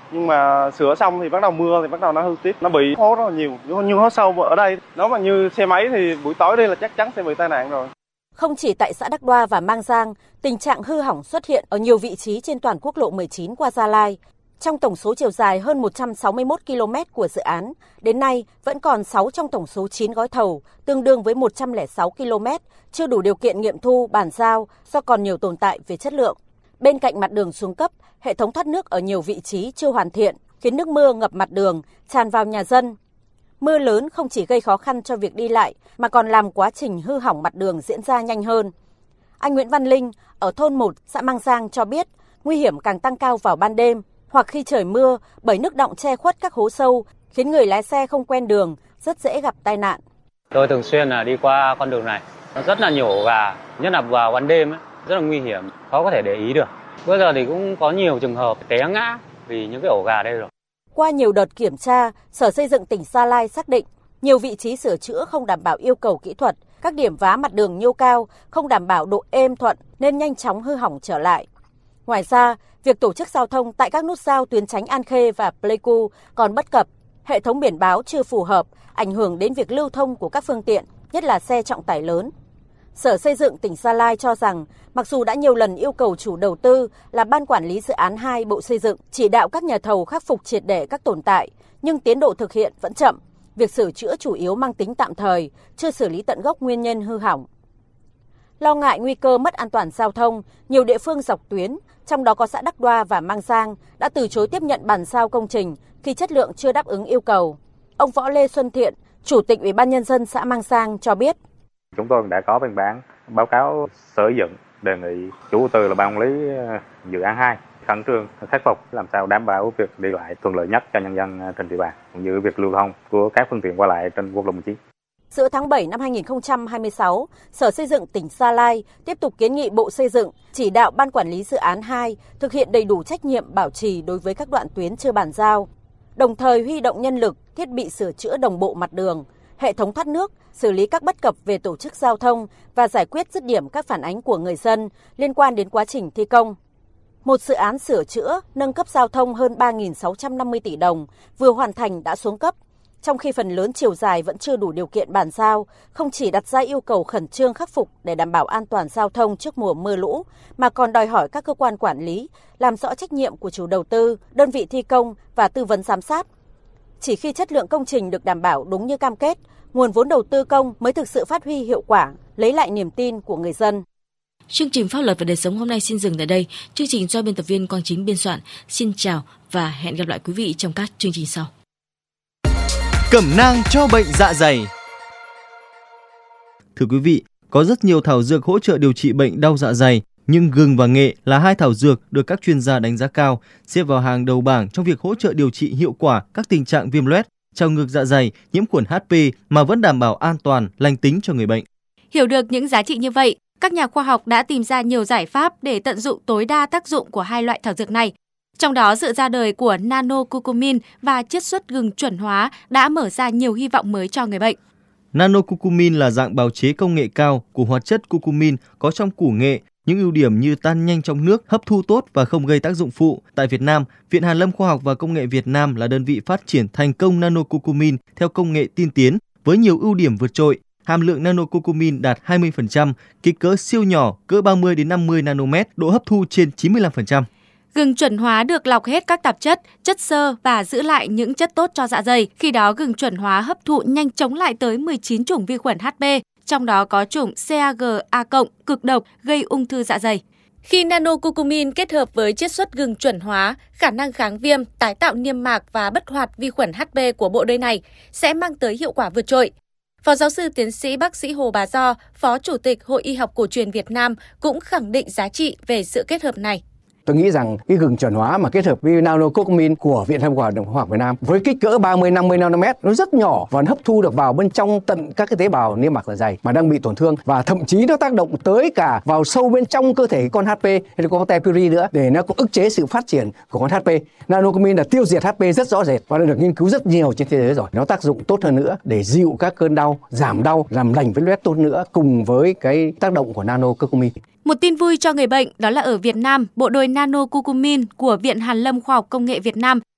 Nhưng mà sửa xong thì bắt đầu mưa thì bắt đầu nó hư tiếp, nó bị hố rất là nhiều, như hố sâu ở đây. Nếu mà như xe máy thì buổi tối đây là chắc chắn sẽ bị tai nạn rồi. Không chỉ tại xã Đắc Đoa và Mang Giang, tình trạng hư hỏng xuất hiện ở nhiều vị trí trên toàn quốc lộ 19 qua Gia Lai. Trong tổng số chiều dài hơn 161 km của dự án, đến nay vẫn còn 6 trong tổng số 9 gói thầu, tương đương với 106 km, chưa đủ điều kiện nghiệm thu, bàn giao do còn nhiều tồn tại về chất lượng. Bên cạnh mặt đường xuống cấp, hệ thống thoát nước ở nhiều vị trí chưa hoàn thiện, khiến nước mưa ngập mặt đường, tràn vào nhà dân. Mưa lớn không chỉ gây khó khăn cho việc đi lại, mà còn làm quá trình hư hỏng mặt đường diễn ra nhanh hơn. Anh Nguyễn Văn Linh, ở thôn 1, xã Mang Giang cho biết, nguy hiểm càng tăng cao vào ban đêm, hoặc khi trời mưa bởi nước đọng che khuất các hố sâu, khiến người lái xe không quen đường, rất dễ gặp tai nạn. Tôi thường xuyên đi qua con đường này, nó rất là nhiều ổ gà, nhất là vào ban đêm ấy, rất là nguy hiểm, khó có thể để ý được. Bây giờ thì cũng có nhiều trường hợp té ngã vì những cái ổ gà đây rồi. Qua nhiều đợt kiểm tra, Sở Xây dựng tỉnh Gia Lai xác định nhiều vị trí sửa chữa không đảm bảo yêu cầu kỹ thuật, các điểm vá mặt đường nhô cao, không đảm bảo độ êm thuận nên nhanh chóng hư hỏng trở lại. Ngoài ra, việc tổ chức giao thông tại các nút giao tuyến Chánh An Khê và Pleiku còn bất cập, hệ thống biển báo chưa phù hợp, ảnh hưởng đến việc lưu thông của các phương tiện, nhất là xe trọng tải lớn. Sở Xây dựng tỉnh Gia Lai cho rằng, mặc dù đã nhiều lần yêu cầu chủ đầu tư là Ban Quản lý Dự án 2 Bộ Xây dựng chỉ đạo các nhà thầu khắc phục triệt để các tồn tại, nhưng tiến độ thực hiện vẫn chậm. Việc sửa chữa chủ yếu mang tính tạm thời, chưa xử lý tận gốc nguyên nhân hư hỏng. Lo ngại nguy cơ mất an toàn giao thông, nhiều địa phương dọc tuyến, trong đó có xã Đắc Đoa và Mang Giang, đã từ chối tiếp nhận bàn giao công trình khi chất lượng chưa đáp ứng yêu cầu. Ông Võ Lê Xuân Thiện, Chủ tịch Ủy ban Nhân dân xã Mang Giang cho biết. Chúng tôi đã có văn bản báo cáo Sở Xây dựng đề nghị chủ đầu tư là Ban Quản lý Dự án 2 khẩn trương khắc phục làm sao đảm bảo việc đi lại thuận lợi nhất cho nhân dân trên địa bàn, cũng như việc lưu thông của các phương tiện qua lại trên quốc lộ 19. Giữa tháng 7 năm 2026, Sở Xây dựng tỉnh Gia Lai tiếp tục kiến nghị Bộ Xây dựng chỉ đạo Ban Quản lý Dự án 2 thực hiện đầy đủ trách nhiệm bảo trì đối với các đoạn tuyến chưa bàn giao, đồng thời huy động nhân lực, thiết bị sửa chữa đồng bộ mặt đường, hệ thống thoát nước, xử lý các bất cập về tổ chức giao thông và giải quyết dứt điểm các phản ánh của người dân liên quan đến quá trình thi công. Một dự án sửa chữa, nâng cấp giao thông hơn 3.650 tỷ đồng vừa hoàn thành đã xuống cấp, trong khi phần lớn chiều dài vẫn chưa đủ điều kiện bàn giao, không chỉ đặt ra yêu cầu khẩn trương khắc phục để đảm bảo an toàn giao thông trước mùa mưa lũ, mà còn đòi hỏi các cơ quan quản lý làm rõ trách nhiệm của chủ đầu tư, đơn vị thi công và tư vấn giám sát. Chỉ khi chất lượng công trình được đảm bảo đúng như cam kết, nguồn vốn đầu tư công mới thực sự phát huy hiệu quả, lấy lại niềm tin của người dân. Chương trình Pháp luật và đời sống hôm nay xin dừng tại đây. Chương trình do biên tập viên Quang Chính biên soạn. Xin chào và hẹn gặp lại quý vị trong các chương trình sau. Cẩm nang cho bệnh dạ dày. Thưa quý vị, có rất nhiều thảo dược hỗ trợ điều trị bệnh đau dạ dày, nhưng gừng và nghệ là hai thảo dược được các chuyên gia đánh giá cao, xếp vào hàng đầu bảng trong việc hỗ trợ điều trị hiệu quả các tình trạng viêm loét, trào ngược dạ dày, nhiễm khuẩn HP mà vẫn đảm bảo an toàn, lành tính cho người bệnh. Hiểu được những giá trị như vậy, các nhà khoa học đã tìm ra nhiều giải pháp để tận dụng tối đa tác dụng của hai loại thảo dược này. Trong đó, sự ra đời của nano-curcumin và chiết xuất gừng chuẩn hóa đã mở ra nhiều hy vọng mới cho người bệnh. Nano-curcumin là dạng bào chế công nghệ cao của hoạt chất curcumin có trong củ nghệ, những ưu điểm như tan nhanh trong nước, hấp thu tốt và không gây tác dụng phụ. Tại Việt Nam, Viện Hàn lâm Khoa học và Công nghệ Việt Nam là đơn vị phát triển thành công nano-curcumin theo công nghệ tiên tiến với nhiều ưu điểm vượt trội. Hàm lượng nano-curcumin đạt 20%, kích cỡ siêu nhỏ, cỡ 30 đến 50 nanomet, độ hấp thu trên 95%. Gừng chuẩn hóa được lọc hết các tạp chất, chất xơ và giữ lại những chất tốt cho dạ dày. Khi đó, gừng chuẩn hóa hấp thụ nhanh chống lại tới 19 chủng vi khuẩn HP, trong đó có chủng CAG-A+, cực độc, gây ung thư dạ dày. Khi nano-curcumin kết hợp với chiết xuất gừng chuẩn hóa, khả năng kháng viêm, tái tạo niêm mạc và bất hoạt vi khuẩn HP của bộ đôi này sẽ mang tới hiệu quả vượt trội. Phó giáo sư tiến sĩ bác sĩ Hồ Bà Do, Phó Chủ tịch Hội Y học cổ truyền Việt Nam cũng khẳng định giá trị về sự kết hợp này. Tôi nghĩ rằng cái gừng chuẩn hóa mà kết hợp với nano-curcumin của Viện Hàn lâm Khoa học Việt Nam với kích cỡ 30-50 nanomet nó rất nhỏ và nó hấp thu được vào bên trong tận các cái tế bào niêm mạc dạ dày mà đang bị tổn thương, và thậm chí nó tác động tới cả vào sâu bên trong cơ thể con HP hay là con T-puri nữa để nó có ức chế sự phát triển của con HP. Nano-curcumin là tiêu diệt HP rất rõ rệt và đã được nghiên cứu rất nhiều trên thế giới rồi. Nó tác dụng tốt hơn nữa để dịu các cơn đau, giảm đau, làm lành vết loét tốt nữa cùng với cái tác động của nano-curcumin. Một tin vui cho người bệnh đó là ở Việt Nam, bộ đôi nano-curcumin của Viện Hàn lâm Khoa học Công nghệ Việt Nam